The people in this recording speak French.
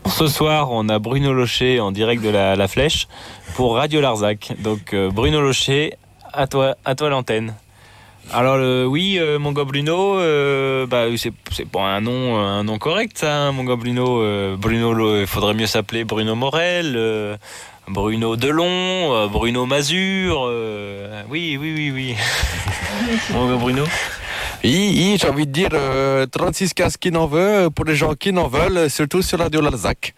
Ce soir, on a Bruno Locher en direct de la Flèche pour Radio Larzac. Donc Bruno Locher, à toi l'antenne. Alors oui, mon gars Bruno, c'est pas un nom correct ça, hein, mon gars Bruno. Il faudrait mieux s'appeler Bruno Morel, Bruno Delon, Bruno Mazur. Oui. Mon gars Bruno. J'ai envie de dire 36 casques qui n'en veut, pour les gens qui n'en veulent, surtout sur Radio Larzac.